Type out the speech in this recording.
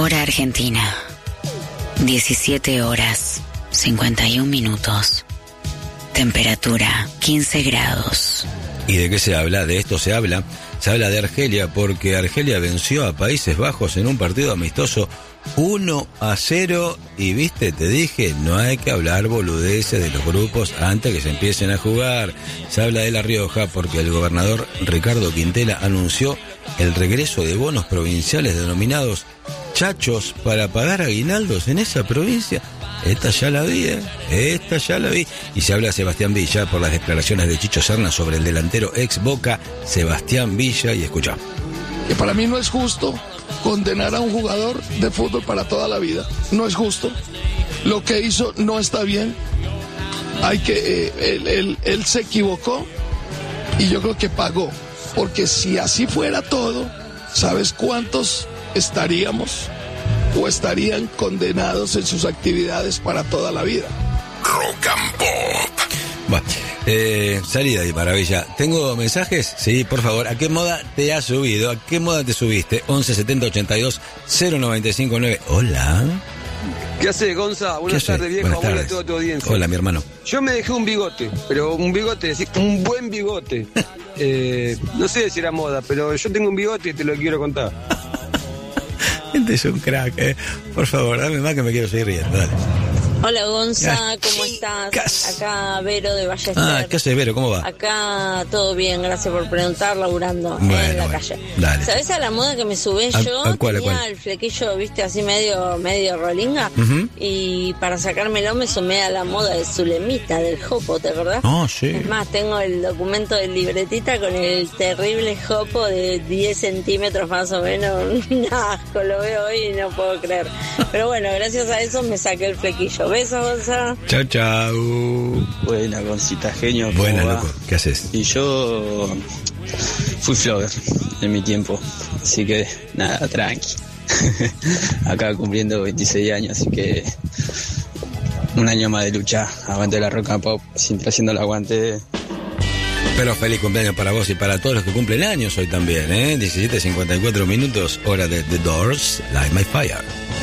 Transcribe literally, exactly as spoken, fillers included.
Hora Argentina, diecisiete horas, cincuenta y un minutos. Temperatura, quince grados. ¿Y de qué se habla? De esto se habla. Se habla de Argelia porque Argelia venció a Países Bajos en un partido amistoso uno a cero. Y viste, te dije, no hay que hablar boludeces de los grupos antes que se empiecen a jugar. Se habla de La Rioja porque el gobernador Ricardo Quintela anunció el regreso de bonos provinciales denominados chachos para pagar aguinaldos en esa provincia. Esta ya la vi, ¿eh? Esta ya la vi. Y se habla de Sebastián Villa por las declaraciones de Chicho Serna sobre el delantero ex Boca, Sebastián Villa. Y escucha. Que para mí no es justo condenar a un jugador de fútbol para toda la vida. No es justo. Lo que hizo no está bien. Hay que... Eh, él, él, él se equivocó y yo creo que pagó. Porque si así fuera todo, ¿sabes cuántos estaríamos o estarían condenados en sus actividades para toda la vida? Rock and Pop. Bueno, eh, salida de maravilla. ¿Tengo mensajes? Sí, por favor. ¿A qué moda te has subido? ¿A qué moda te subiste? once setenta ochenta y dos cero noventa y cinco nueve. Hola. ¿Qué haces, Gonza? Buenas tardes, viejo. Buenas tardes. Hola a toda tu audiencia. Hola, mi hermano. Yo me dejé un bigote, pero un bigote, sí, un buen bigote. eh, no sé si era moda, pero yo tengo un bigote y te lo quiero contar. Este es un crack, eh. Por favor, dame más que me quiero seguir riendo, dale. Hola, Gonza, Ah, ¿cómo estás? Acá Vero de Ballester. Ah, ¿qué haces, Vero? ¿Cómo va? Acá todo bien, gracias por preguntar, laburando Bueno, en la bueno, calle. dale. ¿Sabés a la moda que me subí ¿A- yo? a cuál, a Tenía cuál? el flequillo, viste, así medio medio rolinga. Ujú. Y para sacármelo me sumé a la moda de Zulemita, del Jopo, ¿te acordás? Oh, sí. Es más, tengo el documento de libretita con el terrible Jopo de diez centímetros más o menos. Un asco, lo veo hoy y no puedo creer. Pero bueno, gracias a eso me saqué el flequillo. Besos, Gonza. Chau, chau. Buena, Goncita, genio. ¿cómo Buena, va? loco. ¿Qué haces? Y yo fui flogger en mi tiempo, así que nada, tranqui. Acá cumpliendo veintiséis años, así que un año más de lucha. Aguante la rock and pop, siempre haciendo el aguante. Pero feliz cumpleaños para vos y para todos los que cumplen años hoy también, ¿eh? diecisiete cincuenta y cuatro minutos, hora de The Doors, Light My Fire.